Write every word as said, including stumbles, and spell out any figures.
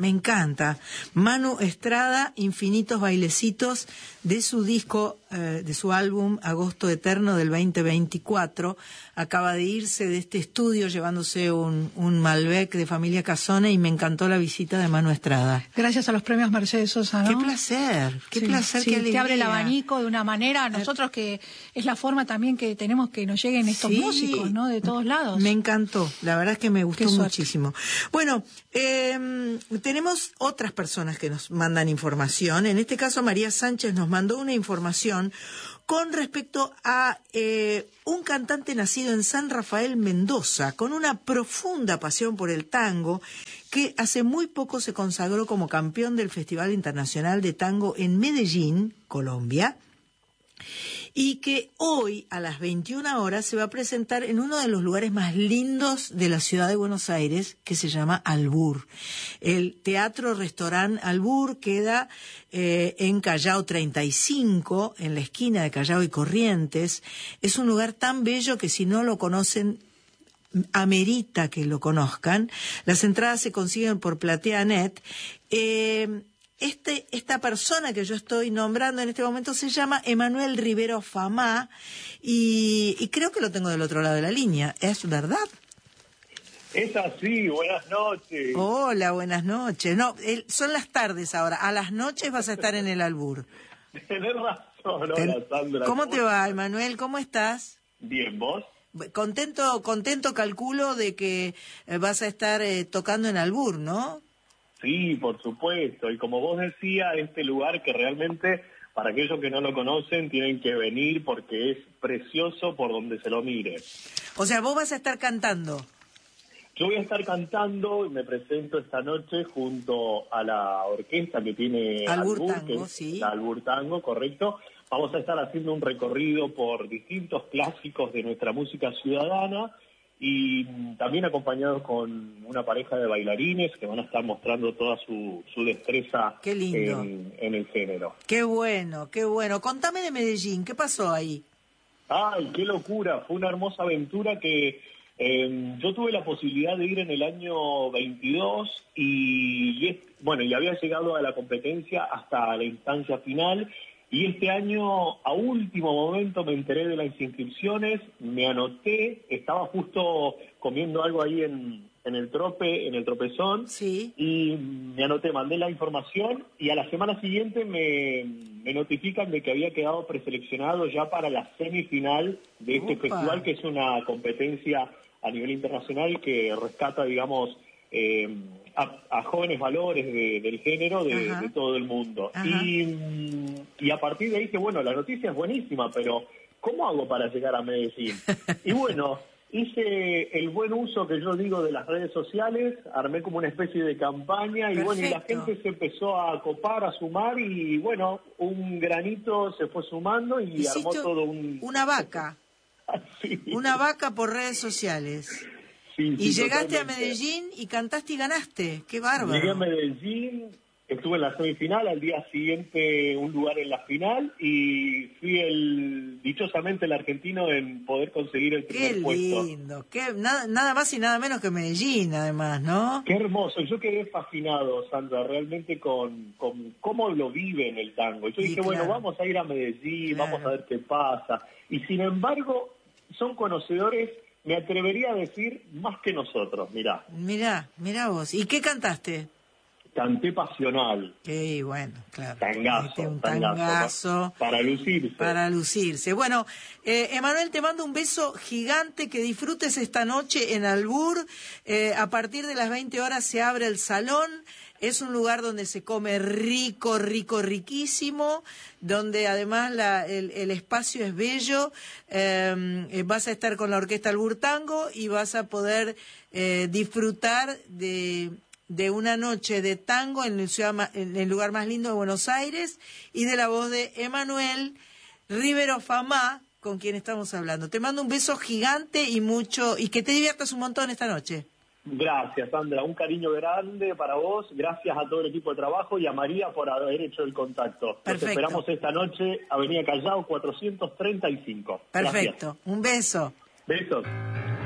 Me encanta. Manu Estrada, Infinitos Bailecitos, de su disco, eh, de su álbum Agosto Eterno del veinte veinticuatro. Acaba de irse de este estudio llevándose un, un Malbec de familia Casona y me encantó la visita de Manu Estrada. Gracias a los premios Mercedes Sosa, ¿no? Qué placer, qué sí, placer, sí, qué alegría. Te abre el abanico de una manera, nosotros que es la forma también que tenemos que nos lleguen estos sí, músicos, ¿no? De todos lados. Me encantó, la verdad es que me gustó Qué suerte. muchísimo. Bueno, eh, tenemos otras personas que nos mandan información. En este caso, María Sánchez nos mandó una información con respecto a eh, un cantante nacido en San Rafael, Mendoza, con una profunda pasión por el tango, que hace muy poco se consagró como campeón del Festival Internacional de Tango en Medellín, Colombia, y que hoy a las veintiuna horas se va a presentar en uno de los lugares más lindos de la ciudad de Buenos Aires, que se llama Albur. El Teatro Restaurant Albur queda eh, en Callao treinta y cinco, en la esquina de Callao y Corrientes. Es un lugar tan bello que si no lo conocen, amerita que lo conozcan. Las entradas se consiguen por PlateaNet. Eh, Este, esta persona que yo estoy nombrando en este momento se llama Emanuel Rivero Famá y, y creo que lo tengo del otro lado de la línea. ¿Es verdad? Es así, buenas noches. Hola, buenas noches. No, el, son las tardes ahora. A las noches vas a estar en el Albur. Tenés razón, hola Ten, Sandra. ¿Cómo te va, Emanuel? ¿Cómo estás? Bien, ¿vos? Contento, contento calculo de que vas a estar eh, tocando en Albur, ¿no? Sí, por supuesto. Y como vos decías, este lugar que realmente, para aquellos que no lo conocen, tienen que venir porque es precioso por donde se lo mire. O sea, vos vas a estar cantando. Yo voy a estar cantando y me presento esta noche junto a la orquesta que tiene Albur Albur, Tango, que es sí. la Albur Tango, correcto. Vamos a estar haciendo un recorrido por distintos clásicos de nuestra música ciudadana y también acompañados con una pareja de bailarines que van a estar mostrando toda su, su destreza qué lindo. En, en el género. Qué bueno, qué bueno. Contame de Medellín, ¿qué pasó ahí? ¡Ay, qué locura! Fue una hermosa aventura que eh, yo tuve la posibilidad de ir en el año veintidós y, y es, bueno, y había llegado a la competencia hasta la instancia final. Y este año, a último momento, me enteré de las inscripciones, me anoté, estaba justo comiendo algo ahí en, en el trope, en el tropezón, sí. Y me anoté, mandé la información y a la semana siguiente me, me notifican de que había quedado preseleccionado ya para la semifinal de este Opa. festival, que es una competencia a nivel internacional que rescata, digamos, eh, A, a jóvenes valores de, del género de, de todo el mundo. Y, y a partir de ahí dije, bueno, la noticia es buenísima, pero ¿cómo hago para llegar a Medellín? Y bueno, hice el buen uso que yo digo de las redes sociales, armé como una especie de campaña y Perfecto. bueno, y la gente se empezó a copar, a sumar y bueno, un granito se fue sumando y Hiciste armó todo un... una vaca. Sí. Una vaca por redes sociales. Sí, y sí, llegaste totalmente. a Medellín y cantaste y ganaste. ¡Qué bárbaro! Llegué a Medellín, estuve en la semifinal, al día siguiente un lugar en la final y fui el dichosamente el argentino en poder conseguir el primer ¡Qué puesto. lindo! Qué, nada, nada más y nada menos que Medellín, además, ¿no? Qué hermoso. Yo quedé fascinado, Sandra, realmente con, con cómo lo vive en el tango. Yo Sí, dije, claro. bueno, vamos a ir a Medellín, Claro. vamos a ver qué pasa. Y sin embargo, son conocedores, me atrevería a decir, más que nosotros, mirá. Mirá, mirá vos. ¿Y qué cantaste? Canté Pasional. Qué bueno, claro. Tangazo, Este, un tangazo, tangazo. Para lucirse. Para lucirse. Bueno, eh, Emanuel, te mando un beso gigante, que disfrutes esta noche en Albur. Eh, a partir de las veinte horas se abre el salón. Es un lugar donde se come rico, rico, riquísimo, donde además la, el, el espacio es bello. Eh, vas a estar con la Orquesta Albur Tango y vas a poder eh, disfrutar de... de una noche de tango en el, ciudad, en el lugar más lindo de Buenos Aires y de la voz de Emanuel Rivero Famá, con quien estamos hablando. Te mando un beso gigante y mucho, y que te diviertas un montón esta noche. Gracias, Sandra. Un cariño grande para vos. Gracias a todo el equipo de trabajo y a María por haber hecho el contacto. Perfecto. Nos esperamos esta noche, Avenida Callao cuatrocientos treinta y cinco. Perfecto. Gracias. Un beso. Besos.